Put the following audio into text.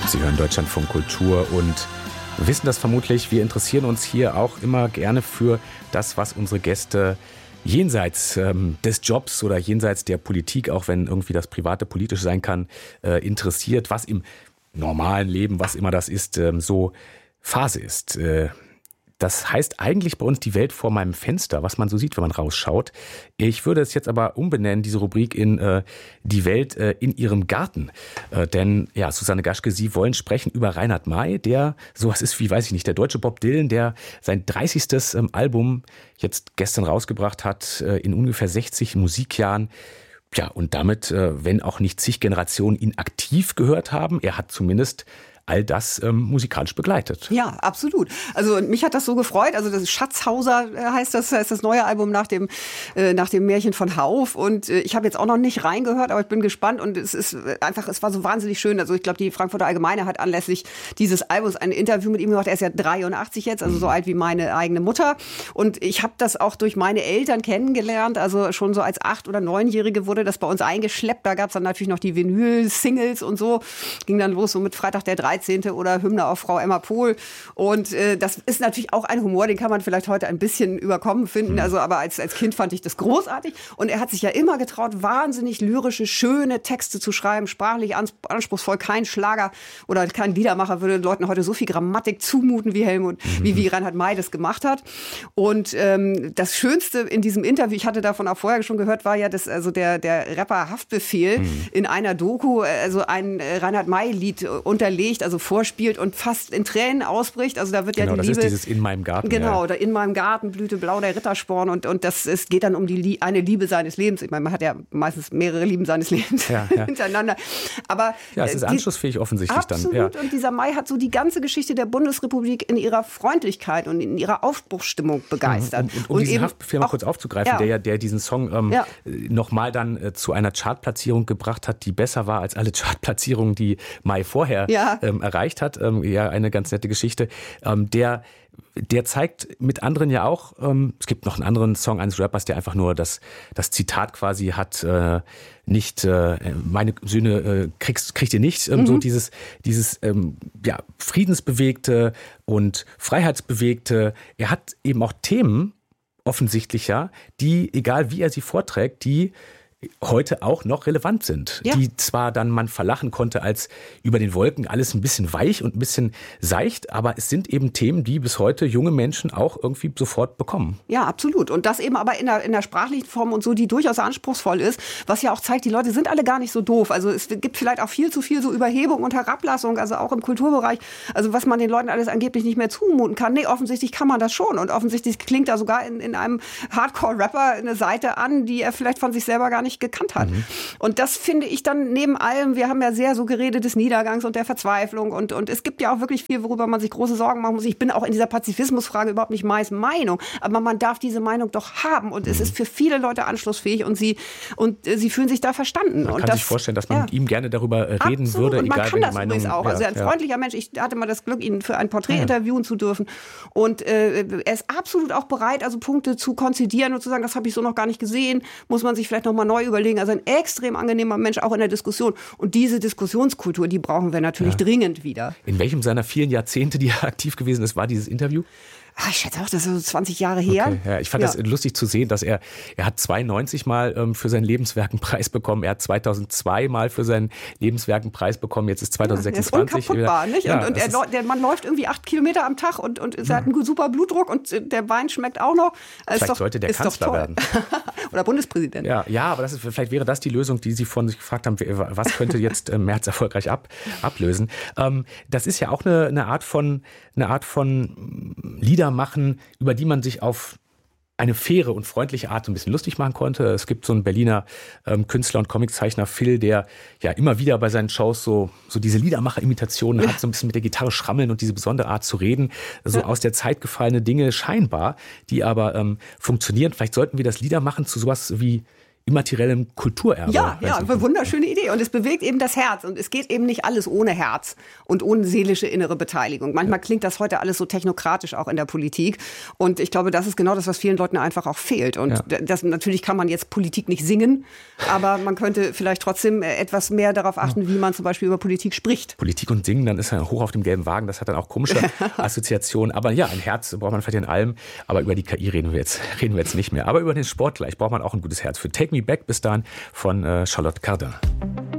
Sie hören Deutschlandfunk Kultur und wissen das vermutlich. Wir interessieren uns hier auch immer gerne für das, was unsere Gäste jenseits des Jobs oder jenseits der Politik, auch wenn irgendwie das Private politisch sein kann, interessiert, was im normalen Leben, was immer das ist, so Phase ist. Das heißt eigentlich bei uns die Welt vor meinem Fenster, was man so sieht, wenn man rausschaut. Ich würde es jetzt aber umbenennen, diese Rubrik in die Welt in ihrem Garten. Denn ja, Susanne Gaschke, Sie wollen sprechen über Reinhard May, der sowas ist wie, weiß ich nicht, der deutsche Bob Dylan, der sein 30. Album jetzt gestern rausgebracht hat, in ungefähr 60 Musikjahren. Ja, und damit, wenn auch nicht zig Generationen ihn aktiv gehört haben, er hat zumindest all das musikalisch begleitet. Ja, absolut. Also mich hat das so gefreut. Also das Schatzhauser heißt das neue Album nach dem Märchen von Hauf. Und ich habe jetzt auch noch nicht reingehört, aber ich bin gespannt. Und es war so wahnsinnig schön. Also ich glaube, die Frankfurter Allgemeine hat anlässlich dieses Albums ein Interview mit ihm gemacht. Er ist ja 83 jetzt, also so alt wie meine eigene Mutter. Und ich habe das auch durch meine Eltern kennengelernt. Also schon so als 8- oder 9-Jährige wurde das bei uns eingeschleppt. Da gab es dann natürlich noch die Vinyl-Singles und so. Ging dann los so mit Freitag der 13. oder Hymne auf Frau Emma Pohl. Und das ist natürlich auch ein Humor, den kann man vielleicht heute ein bisschen überkommen finden. Also, aber als Kind fand ich das großartig. Und er hat sich ja immer getraut, wahnsinnig lyrische, schöne Texte zu schreiben, sprachlich anspruchsvoll. Kein Schlager oder kein Liedermacher würde den Leuten heute so viel Grammatik zumuten wie wie Reinhard May das gemacht hat. Und das Schönste in diesem Interview, ich hatte davon auch vorher schon gehört, war ja, dass also der Rapper Haftbefehl in einer Doku also ein Reinhard May-Lied unterlegt, also vorspielt und fast in Tränen ausbricht. Also da wird genau, ja die das Liebe... ist dieses In meinem Garten. Genau, ja. In meinem Garten blühte blau der Rittersporn und es geht dann um eine Liebe seines Lebens. Ich meine, man hat ja meistens mehrere Lieben seines Lebens hintereinander. Aber ja, es ist anschlussfähig offensichtlich absolut. dann. Ja. Und dieser May hat so die ganze Geschichte der Bundesrepublik in ihrer Freundlichkeit und in ihrer Aufbruchsstimmung begeistert. Und um diesen Haftbefehl mal kurz aufzugreifen, der diesen Song nochmal dann zu einer Chartplatzierung gebracht hat, die besser war als alle Chartplatzierungen, die May vorher erreicht hat. Ja, eine ganz nette Geschichte. Der zeigt mit anderen ja auch, es gibt noch einen anderen Song eines Rappers, der einfach nur das Zitat quasi hat, nicht meine Söhne kriegt ihr nicht, so dieses friedensbewegte und freiheitsbewegte. Er hat eben auch Themen, offensichtlicher, die, egal wie er sie vorträgt, die heute auch noch relevant sind, die zwar dann man verlachen konnte als über den Wolken alles ein bisschen weich und ein bisschen seicht, aber es sind eben Themen, die bis heute junge Menschen auch irgendwie sofort bekommen. Ja, absolut. Und das eben aber in der sprachlichen Form und so, die durchaus anspruchsvoll ist, was ja auch zeigt, die Leute sind alle gar nicht so doof. Also es gibt vielleicht auch viel zu viel so Überhebung und Herablassung, also auch im Kulturbereich, also was man den Leuten alles angeblich nicht mehr zumuten kann. Nee, offensichtlich kann man das schon. Und offensichtlich klingt da sogar in einem Hardcore-Rapper eine Seite an, die er vielleicht von sich selber gar nicht gekannt hat. Und das finde ich dann neben allem, wir haben ja sehr so geredet des Niedergangs und der Verzweiflung und es gibt ja auch wirklich viel, worüber man sich große Sorgen machen muss. Ich bin auch in dieser Pazifismusfrage überhaupt nicht Mays Meinung, aber man darf diese Meinung doch haben und es ist für viele Leute anschlussfähig und sie fühlen sich da verstanden. Man kann sich vorstellen, dass man mit ihm gerne darüber reden absolut. würde, und man egal kann welche das Meinung. Übrigens auch. Also ein freundlicher Mensch. Ich hatte mal das Glück, ihn für ein Porträt interviewen zu dürfen und er ist absolut auch bereit, also Punkte zu konzidieren und zu sagen, das habe ich so noch gar nicht gesehen, muss man sich vielleicht noch mal neu überlegen. Also ein extrem angenehmer Mensch, auch in der Diskussion. Und diese Diskussionskultur, die brauchen wir natürlich dringend wieder. In welchem seiner vielen Jahrzehnte, die er aktiv gewesen ist, war dieses Interview? Ich schätze auch, das ist so 20 Jahre her. Okay, ja, ich fand das lustig zu sehen, dass er hat 92 mal für sein Lebenswerk einen Preis bekommen. Er hat 2002 mal für sein Lebenswerk einen Preis bekommen. Jetzt ist 2026. Er ist unkaputtbar, nicht? Ja, und der Mann läuft irgendwie 8 Kilometer am Tag und er hat einen super Blutdruck und der Wein schmeckt auch noch. Vielleicht sollte der Kanzler werden. Oder Bundespräsident. Ja, aber vielleicht wäre das die Lösung, die Sie von sich gefragt haben, was könnte jetzt Merz erfolgreich ablösen. Das ist ja auch eine Art von Lieder machen, über die man sich auf eine faire und freundliche Art so ein bisschen lustig machen konnte. Es gibt so einen Berliner Künstler und Comiczeichner Phil, der ja immer wieder bei seinen Shows so diese Liedermacher-Imitationen hat, so ein bisschen mit der Gitarre schrammeln und diese besondere Art zu reden. So aus der Zeit gefallene Dinge scheinbar, die aber funktionieren. Vielleicht sollten wir das Liedermachen zu sowas wie immateriellem Kulturerbe. Ja, eine wunderschöne Idee. Und es bewegt eben das Herz. Und es geht eben nicht alles ohne Herz und ohne seelische innere Beteiligung. Manchmal klingt das heute alles so technokratisch auch in der Politik. Und ich glaube, das ist genau das, was vielen Leuten einfach auch fehlt. Und das, natürlich kann man jetzt Politik nicht singen, aber man könnte vielleicht trotzdem etwas mehr darauf achten, wie man zum Beispiel über Politik spricht. Politik und Singen, dann ist er hoch auf dem gelben Wagen. Das hat dann auch komische Assoziationen. Aber ja, ein Herz braucht man vielleicht in allem. Aber über die KI reden wir jetzt nicht mehr. Aber über den Sport gleich braucht man auch ein gutes Herz für. Take Me Back bis dahin von Charlotte Cardin.